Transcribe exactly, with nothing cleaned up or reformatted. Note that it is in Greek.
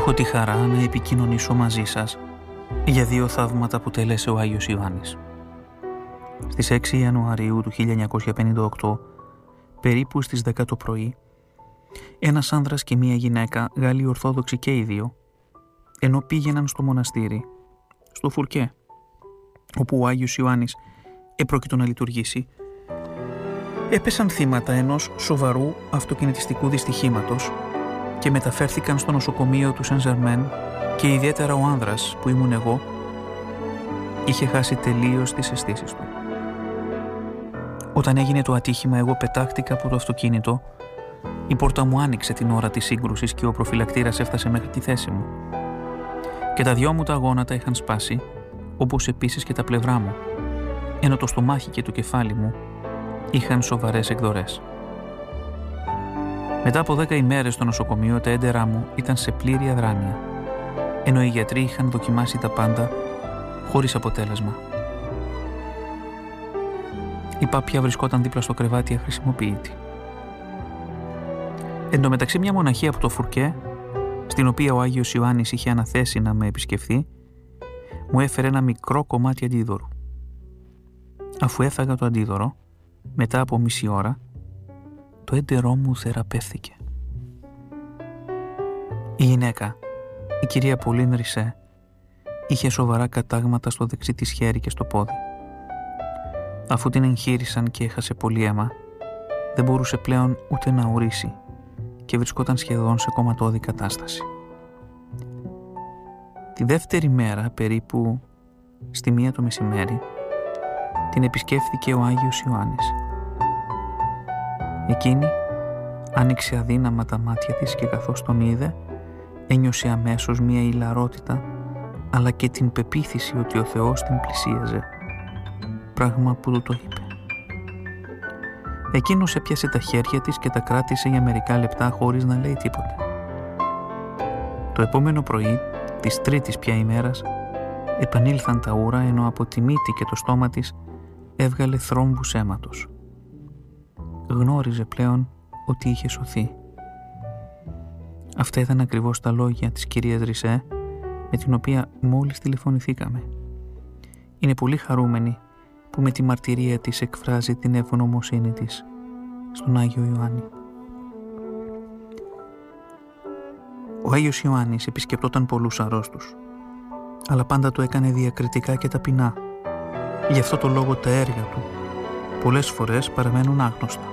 Έχω τη χαρά να επικοινωνήσω μαζί σας για δύο θαύματα που τέλεσε ο Άγιος Ιωάννης. Στις έξι Ιανουαρίου του χίλια εννιακόσια πενήντα οκτώ, περίπου στις δέκα το πρωί, ένας άνδρας και μία γυναίκα, Γάλλοι Ορθόδοξοι και οι δύο, ενώ πήγαιναν στο μοναστήρι, στο Φουρκέ, όπου ο Άγιος Ιωάννης επρόκειτο να λειτουργήσει, έπεσαν θύματα ενός σοβαρού αυτοκινητιστικού δυστυχήματος και μεταφέρθηκαν στο νοσοκομείο του Σεν Ζερμέν, και ιδιαίτερα ο άνδρας που ήμουν εγώ είχε χάσει τελείως τις αισθήσεις του. Όταν έγινε το ατύχημα, εγώ πετάχτηκα από το αυτοκίνητο, η πόρτα μου άνοιξε την ώρα της σύγκρουσης και ο προφυλακτήρας έφτασε μέχρι τη θέση μου. Και τα δυο μου τα γόνατα είχαν σπάσει, όπως επίσης και τα πλευρά μου, ενώ το στομάχι και το κεφάλι μου είχαν σοβαρές εκδορές. Μετά από δέκα ημέρες στο νοσοκομείο, τα έντερά μου ήταν σε πλήρη αδράνεια, ενώ οι γιατροί είχαν δοκιμάσει τα πάντα χωρίς αποτέλεσμα. Η πάπια βρισκόταν δίπλα στο κρεβάτι αχρησιμοποιητή. Εν τω μεταξύ, μια μοναχή από το Φουρκέ, στην οποία ο Άγιος Ιωάννης είχε αναθέσει να με επισκεφθεί, μου έφερε ένα μικρό κομμάτι αντίδωρου. Αφού έφαγα το αντίδωρο, μετά από μισή ώρα, το έντερό μου θεραπεύθηκε. Η γυναίκα, η κυρία Πολίν Ρισέ, είχε σοβαρά κατάγματα στο δεξί της χέρι και στο πόδι. Αφού την εγχείρησαν και έχασε πολύ αίμα, δεν μπορούσε πλέον ούτε να ορίσει και βρισκόταν σχεδόν σε κομματώδη κατάσταση. Τη δεύτερη μέρα, περίπου στη μία το μεσημέρι, την επισκέφθηκε ο Άγιος Ιωάννης. Εκείνη άνοιξε αδύναμα τα μάτια της και καθώς τον είδε, ένιωσε αμέσως μία ηλαρότητα, αλλά και την πεποίθηση ότι ο Θεός την πλησίαζε, πράγμα που του το είπε. Εκείνος έπιασε τα χέρια της και τα κράτησε για μερικά λεπτά χωρίς να λέει τίποτε. Το επόμενο πρωί, της τρίτης πια ημέρας, επανήλθαν τα ούρα, ενώ από τη μύτη και το στόμα της έβγαλε θρόμβους αίματος. Γνώριζε πλέον ότι είχε σωθεί. Αυτά ήταν ακριβώς τα λόγια της κυρίας Ρισέ, με την οποία μόλις τηλεφωνηθήκαμε. Είναι πολύ χαρούμενη που με τη μαρτυρία της εκφράζει την ευγνωμοσύνη της στον Άγιο Ιωάννη. Ο Άγιος Ιωάννης επισκεπτόταν πολλούς αρρώστους, αλλά πάντα το έκανε διακριτικά και ταπεινά. Γι' αυτό το λόγο τα έργα του πολλές φορές παραμένουν άγνωστα.